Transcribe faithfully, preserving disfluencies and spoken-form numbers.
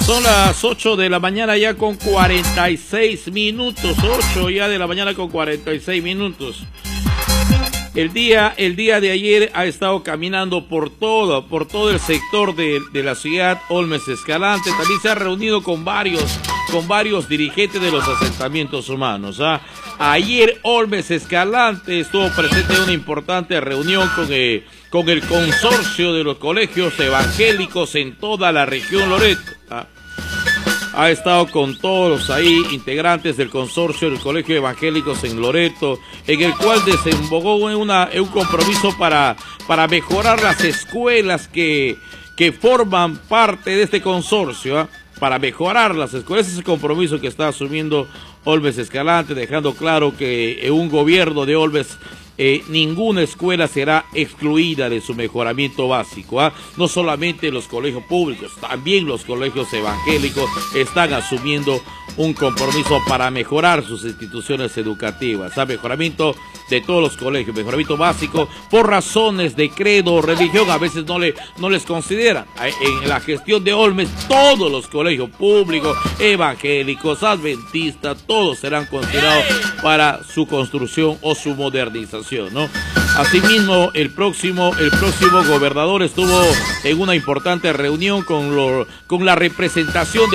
Son las ocho de la mañana ya con cuarenta y seis minutos. ocho ya de la mañana con cuarenta y seis minutos. El día, el día de ayer ha estado caminando por todo, por todo el sector de, de la ciudad Olmes Escalante. También se ha reunido con varios, con varios dirigentes de los asentamientos humanos. ¿ah? Ayer Olmes Escalante estuvo presente en una importante reunión con el, con el consorcio de los colegios evangélicos en toda la región Loreto. ¿ah? Ha estado con todos ahí integrantes del consorcio del Colegio Evangélicos en Loreto, en el cual desembocó en, una, en un compromiso para, para mejorar las escuelas que, que forman parte de este consorcio, ¿eh? para mejorar las escuelas. Ese es el compromiso que está asumiendo Olmes Escalante, dejando claro que en un gobierno de Olmes Eh, ninguna escuela será excluida de su mejoramiento básico. ¿ah? No solamente los colegios públicos, también los colegios evangélicos están asumiendo un compromiso para mejorar sus instituciones educativas. ¿ah? Mejoramiento de todos los colegios, mejoramiento básico por razones de credo o religión, a veces no, le, no les consideran. En la gestión de Olmes, todos los colegios públicos, evangélicos, adventistas, todos serán considerados para su construcción o su modernización. ¿no? Asimismo, el próximo, el próximo gobernador estuvo en una importante reunión con, lo, con la representación de